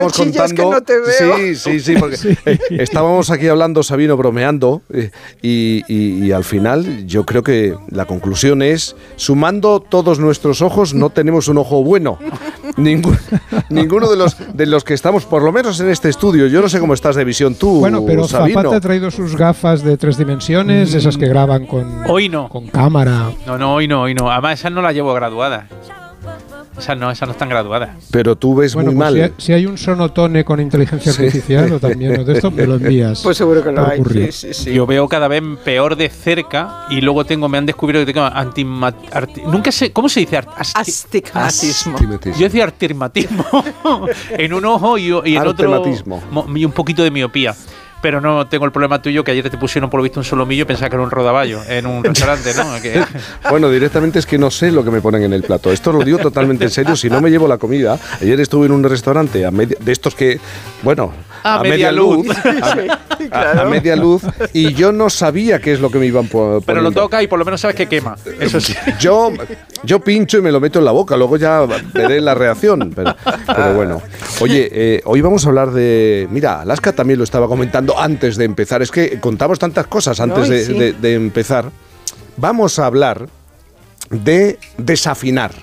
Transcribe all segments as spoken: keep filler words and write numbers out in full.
Chillas que no te veo. Sí, sí, sí, porque sí. Eh, estábamos aquí hablando, Sabino, bromeando, eh, y, y, y al final yo creo que la conclusión es, sumando todos nuestros ojos, no tenemos un ojo bueno. Ningún, ninguno de los, de los que estamos, por lo menos en este estudio, yo no sé cómo estás de visión tú, Bueno, pero Sabino. Zapata ha traído sus gafas de tres dimensiones, mm. esas que graban con, hoy no. con cámara. No, no, hoy no, hoy no. Además, esas no las llevo graduadas. Esas no, esas no están graduadas. Pero tú ves bueno, muy pues mal. Si hay, si hay un sonotone con inteligencia sí. artificial o también o de esto, me lo envías. Pues seguro que lo hay. Sí, sí, sí. Yo veo cada vez peor de cerca y luego tengo, me han descubierto que tengo antimat, arti, nunca sé, ¿cómo se dice? Asti, astigmatismo. Yo decía astigmatismo en un ojo y, y en otro y un poquito de miopía. Pero no tengo el problema tuyo que ayer te pusieron por lo visto un solomillo y pensaba que era un rodaballo en un restaurante, ¿no? Que... Bueno, directamente es que no sé lo que me ponen en el plato. Esto lo digo totalmente en serio, si no me llevo la comida. Ayer estuve en un restaurante a media, de estos que, bueno, a, a media, media luz, luz. A, sí, claro. a, a media luz, y yo no sabía qué es lo que me iban poniendo. Pero lo toca y por lo menos sabes que quema. Eso sí. Yo, yo pincho y me lo meto en la boca, luego ya veré la reacción. Pero, pero bueno. Oye, eh, hoy vamos a hablar de... Mira, Alaska también lo estaba comentando antes de empezar. Es que contamos tantas cosas antes no, de, sí. de, de empezar. Vamos a hablar de desafinar.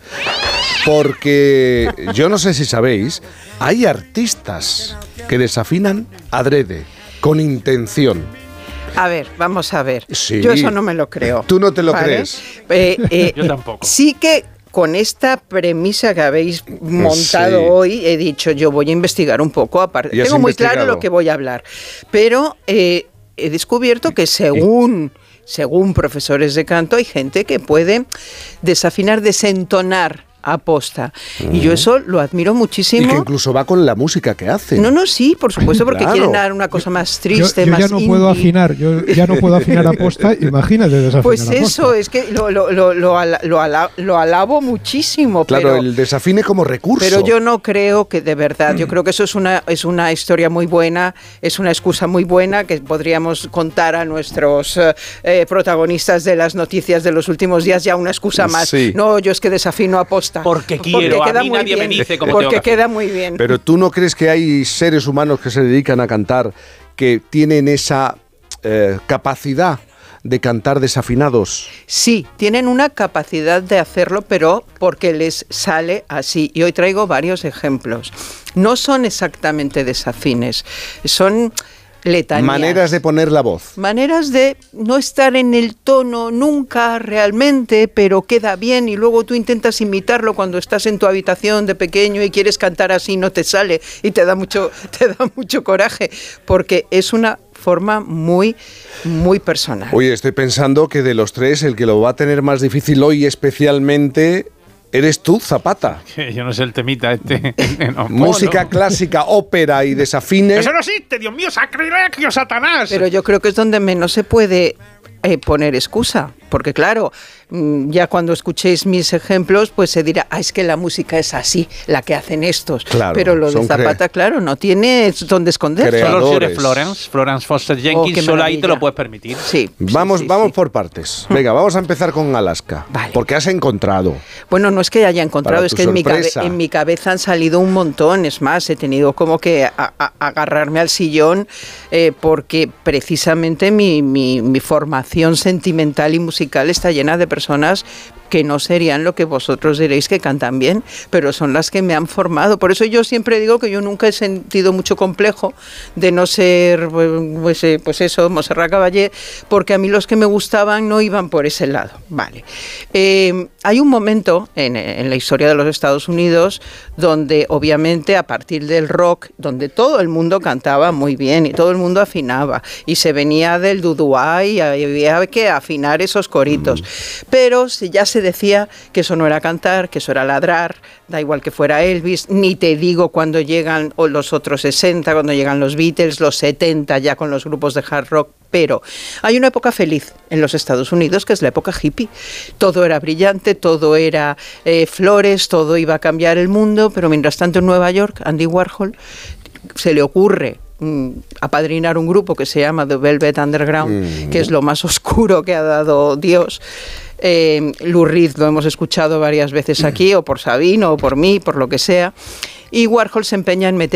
Porque yo no sé si sabéis, hay artistas que desafinan adrede, con intención. A ver, vamos a ver. Sí. Yo eso no me lo creo. ¿Tú no te lo ¿vale? crees? Eh, eh, yo tampoco. Sí que... Con esta premisa que habéis montado sí. hoy, he dicho, yo voy a investigar un poco. Aparte, tengo muy claro lo que voy a hablar. Pero eh, he descubierto que según, según profesores de canto, hay gente que puede desafinar, desentonar aposta. Uh-huh. Y yo eso lo admiro muchísimo. Y que incluso va con la música que hace. No, no, sí, por supuesto, porque claro. quieren dar una cosa más triste, yo, yo más ya no indie. puedo afinar, yo ya no puedo afinar aposta, imagínate desafinar Pues aposta. eso, es que lo, lo, lo, lo, ala, lo, ala, lo alabo muchísimo. Claro, pero, el desafine como recurso. Pero yo no creo que de verdad, yo creo que eso es una, es una historia muy buena, es una excusa muy buena que podríamos contar a nuestros eh, protagonistas de las noticias de los últimos días, ya una excusa más. Sí. No, yo es que desafino aposta. Porque quiero. Porque a mí nadie bien, me dice cómo porque tengo que queda muy bien. Pero tú no crees que hay seres humanos que se dedican a cantar que tienen esa eh, capacidad de cantar desafinados. Sí, tienen una capacidad de hacerlo, pero porque les sale así. Y hoy traigo varios ejemplos. No son exactamente desafines, son... letanías. Maneras de poner la voz. Maneras de no estar en el tono nunca realmente, pero queda bien y luego tú intentas imitarlo cuando estás en tu habitación de pequeño y quieres cantar así, no te sale y te da mucho, te da mucho coraje, porque es una forma muy, muy personal. Oye, estoy pensando que de los tres el que lo va a tener más difícil hoy especialmente... ¿Eres tú, Zapata? Yo no sé el temita este. No, música no. clásica, ópera y desafines. ¡Eso no existe! ¡Dios mío, sacrilegio, Satanás! Pero yo creo que es donde menos se puede eh, poner excusa. Porque claro, ya cuando escuchéis mis ejemplos, pues se dirá, ah, es que la música es así, la que hacen estos. Claro, pero lo de Zapata, claro, no tiene donde esconderse. Solo si eres Florence, Florence Foster Jenkins, oh, solo ahí te lo puedes permitir. Sí. Vamos, sí, sí, vamos sí. por partes. Venga, vamos a empezar con Alaska. Vale. Porque has encontrado. Bueno, no es que haya encontrado, es que en mi, cabe- en mi cabeza han salido un montón. Es más, he tenido como que a- a- agarrarme al sillón eh, porque precisamente mi, mi, mi formación sentimental y musical está llena de personas que no serían lo que vosotros diréis que cantan bien, pero son las que me han formado. Por eso yo siempre digo que yo nunca he sentido mucho complejo de no ser, pues, pues eso, Montserrat Caballé, porque a mí los que me gustaban no iban por ese lado. Vale. Eh, hay un momento en, en la historia de los Estados Unidos donde obviamente a partir del rock, donde todo el mundo cantaba muy bien y todo el mundo afinaba y se venía del dudúa y había que afinar esos coritos. Pero si ya se decía que eso no era cantar, que eso era ladrar, da igual que fuera Elvis, ni te digo cuando llegan los otros sesenta, cuando llegan los Beatles, los setenta ya con los grupos de hard rock, pero hay una época feliz en los Estados Unidos que es la época hippie. Todo era brillante, todo era eh, flores, todo iba a cambiar el mundo, pero mientras tanto en Nueva York, Andy Warhol se le ocurre mm, apadrinar un grupo que se llama The Velvet Underground, mm. que es lo más oscuro que ha dado Dios. Eh, Lou Reed lo hemos escuchado varias veces aquí, o por Sabino, o por mí, por lo que sea. y Warhol se empeña en meter